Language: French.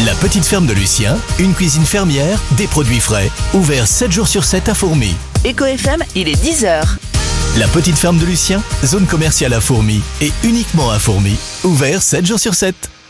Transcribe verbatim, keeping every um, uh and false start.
La petite ferme de Lucien, une cuisine fermière, des produits frais, ouvert sept jours sur sept à Fourmies. Eco F M, il est dix heures. La petite ferme de Lucien, zone commerciale à Fourmies et uniquement à Fourmies, ouvert sept jours sur sept.